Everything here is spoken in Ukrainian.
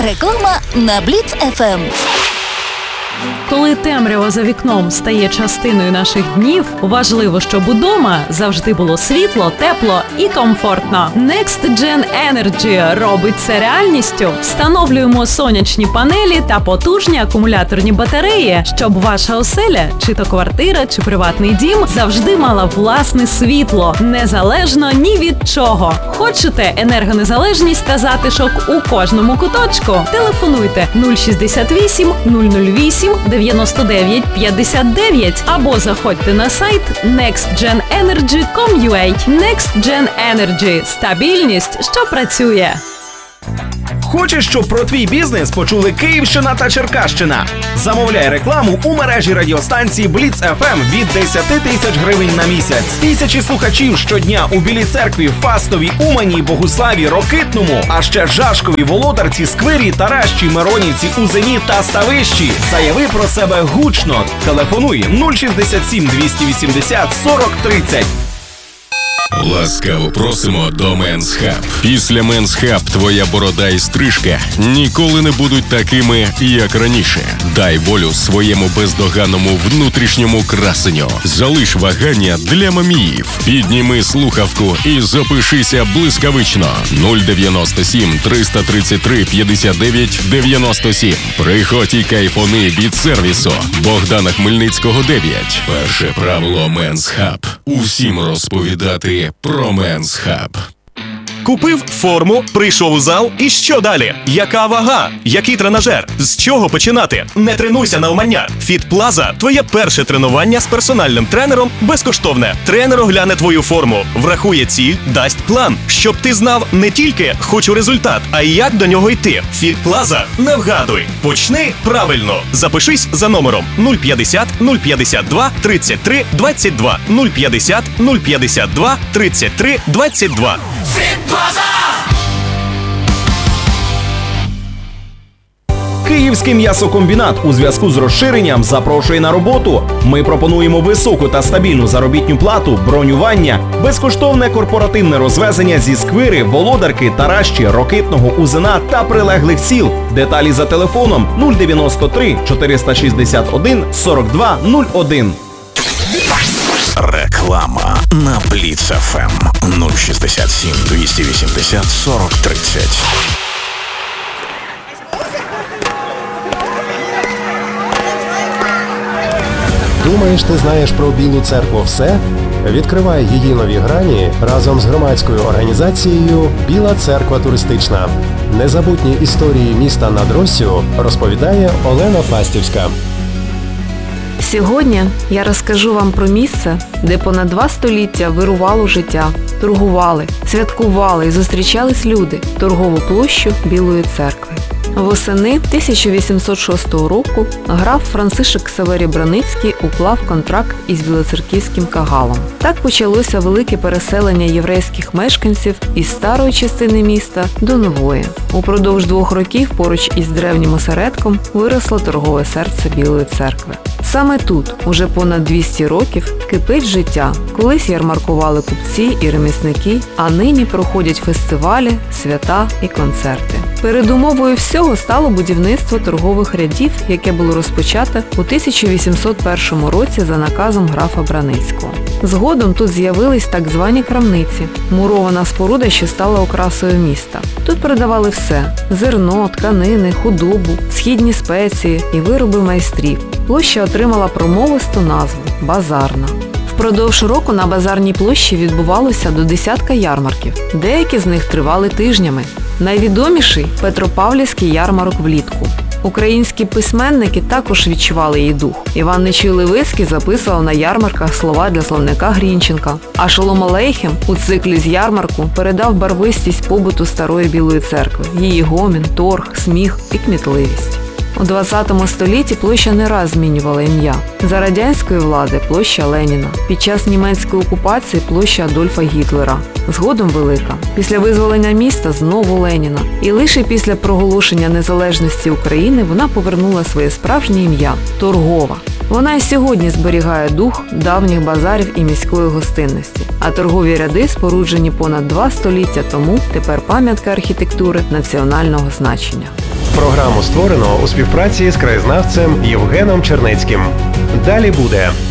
Реклама на Бліц ФМ. Коли темрява за вікном стає частиною наших днів, важливо, щоб удома завжди було світло, тепло і комфортно. Next Gen Energy робить це реальністю. Встановлюємо сонячні панелі та потужні акумуляторні батареї, щоб ваша оселя, чи то квартира, чи приватний дім, завжди мала власне світло, незалежно ні від чого. Хочете енергонезалежність та затишок у кожному куточку? Телефонуйте 068 008 99 59 або заходьте на сайт nextgenenergy.com.ua. Next Gen Energy – стабільність, що працює. Хочеш, щоб про твій бізнес почули Київщина та Черкащина? Замовляй рекламу у мережі радіостанції Бліц ФМ від 10 тисяч гривень на місяць. Тисячі слухачів щодня у Білій Церкві, Фастові, Умані, Богуславі, Рокитному, а ще Жашкові, Володарці, Сквирі, Таращі, Миронівці, Узені та Ставищі. Заяви про себе гучно. Телефонуй 067 280 40 30. Ласкаво просимо до Men's Hub. Після Men's Hub твоя борода і стрижка ніколи не будуть такими, як раніше. Дай волю своєму бездоганному внутрішньому красенню. Залиш вагання для маміїв. Підніми слухавку і запишися блискавично. 097 333 59 97. Приходь і кайфони від сервісу. Богдана Хмельницького, 9. Перше правило Men's Hub. Усім розповідати про Men's Hub. Купив форму, прийшов у зал і що далі? Яка вага? Який тренажер? З чого починати? Не тренуйся навмання. Fit Plaza – твоє перше тренування з персональним тренером безкоштовне. Тренер огляне твою форму, врахує ціль, дасть план, щоб ти знав не тільки «хочу результат», а й як до нього йти. Fit Plaza – не вгадуй. Почни правильно. Запишись за номером 050 052 33 22 050 052 33 22. Київський м'ясокомбінат у зв'язку з розширенням запрошує на роботу. Ми пропонуємо високу та стабільну заробітну плату, бронювання, безкоштовне корпоративне розвезення зі Сквири, Володарки, Таращі, Рокитного, Узена та прилеглих сіл. Деталі за телефоном 093 461 42 01. Реклама на Бліц ФМ 067 280 40 30. Думаєш, ти знаєш про Білу Церкву все? Відкривай її нові грані разом з громадською організацією «Біла Церква туристична». Незабутні історії міста над Россю розповідає Олена Фастівська. Сьогодні я розкажу вам про місце, де понад 2 століття вирувало життя, торгували, святкували і зустрічались люди – торгову площу Білої Церкви. Восени 1806 року граф Францишек Ксаверій-Браницький уклав контракт із білоцерківським кагалом. Так почалося велике переселення єврейських мешканців із старої частини міста до нової. Упродовж 2 років поруч із древнім осередком виросло торгове серце Білої Церкви. Саме тут, уже понад 200 років, кипить життя. Колись ярмаркували купці і ремісники, а нині проходять фестивалі, свята і концерти. Передумовою всього стало будівництво торгових рядів, яке було розпочато у 1801 році за наказом графа Браницького. Згодом тут з'явились так звані крамниці – мурована споруда, що стала окрасою міста. Тут продавали все – зерно, тканини, худобу, східні спеції і вироби майстрів. Площа отримала промовисту назву – Базарна. Впродовж року на Базарній площі відбувалося до десятка ярмарків. Деякі з них тривали тижнями. Найвідоміший – Петропавлівський ярмарок влітку. Українські письменники також відчували її дух. Іван Нечуй-Левицький записував на ярмарках слова для словника Грінченка, а Шолом Алейхем у циклі з ярмарку передав барвистість побуту Старої Білої Церкви, її гомін, торг, сміх і кмітливість. У 20 столітті площа не раз змінювала ім'я. За радянської влади – площа Леніна. Під час німецької окупації – площа Адольфа Гітлера. Згодом Велика. Після визволення міста – знову Леніна. І лише після проголошення незалежності України вона повернула своє справжнє ім'я – Торгова. Вона і сьогодні зберігає дух давніх базарів і міської гостинності. А торгові ряди, споруджені понад 2 століття тому, тепер пам'ятка архітектури національного значення. Програму створено у співпраці з краєзнавцем Євгеном Чернецьким. Далі буде.